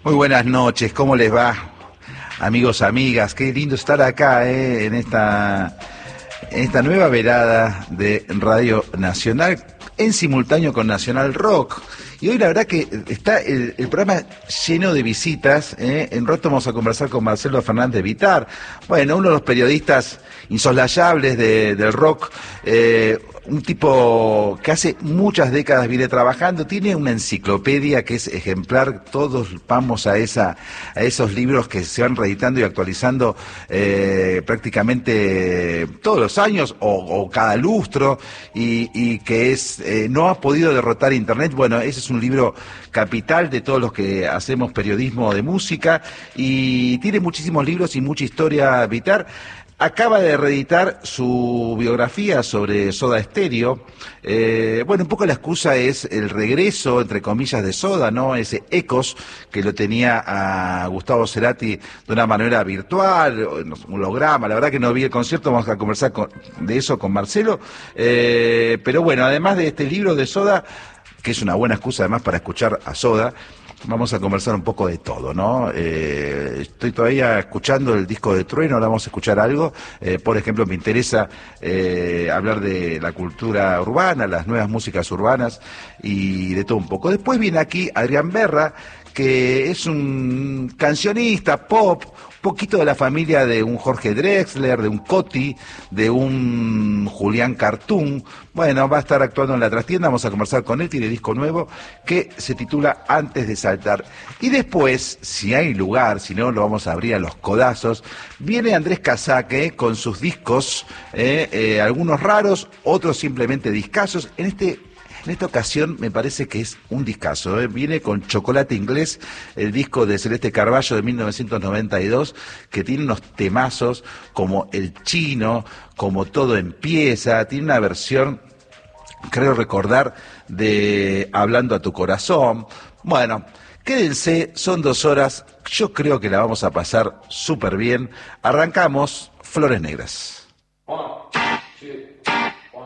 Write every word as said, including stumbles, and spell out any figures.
Muy buenas noches, ¿cómo les va? Amigos, amigas, qué lindo estar acá eh, en esta en esta nueva velada de Radio Nacional, en simultáneo con Nacional Rock. Y hoy la verdad que está el, el programa lleno de visitas. ¿eh? En rato vamos a conversar con Marcelo Fernández Vitar, bueno, uno de los periodistas insoslayables de, del rock, eh, un tipo que hace muchas décadas viene trabajando, tiene una enciclopedia que es ejemplar, todos vamos a esa a esos libros que se van reeditando y actualizando eh, prácticamente todos los años o, o cada lustro, y, y que es eh, no ha podido derrotar Internet. Bueno, ese es un libro capital de todos los que hacemos periodismo de música, y tiene muchísimos libros y mucha historia vital. Acaba de reeditar su biografía sobre Soda Stereo. Eh, bueno, un poco la excusa es el regreso, entre comillas, de Soda, ¿no? Ese Ecos que lo tenía a Gustavo Cerati de una manera virtual, un holograma. La verdad que no vi el concierto, vamos a conversar con, de eso con Marcelo. Eh, pero bueno, además de este libro de Soda, que es una buena excusa además para escuchar a Soda, vamos a conversar un poco de todo, ¿no? Eh, estoy todavía escuchando el disco de Trueno, ahora vamos a escuchar algo. Eh, por ejemplo, me interesa eh, hablar de la cultura urbana, las nuevas músicas urbanas y de todo un poco. Después viene aquí Adrián Berra, que es un cancionista pop, poquito de la familia de un Jorge Drexler, de un Coti, de un Julián Cartoon. Bueno, va a estar actuando en la trastienda, vamos a conversar con él, tiene disco nuevo que se titula Antes de saltar. Y después, si hay lugar, si no lo vamos a abrir a los codazos, viene Andrés Casaque con sus discos, eh, eh, algunos raros, otros simplemente discazos. En este En esta ocasión me parece que es un discazo, ¿eh? Viene con Chocolate Inglés, el disco de Celeste Carballo de mil novecientos noventa y dos, que tiene unos temazos como El Chino, como Todo Empieza, tiene una versión, creo recordar, de Hablando a tu Corazón. Bueno, quédense, son dos horas, yo creo que la vamos a pasar súper bien. Arrancamos Flores Negras. Oh.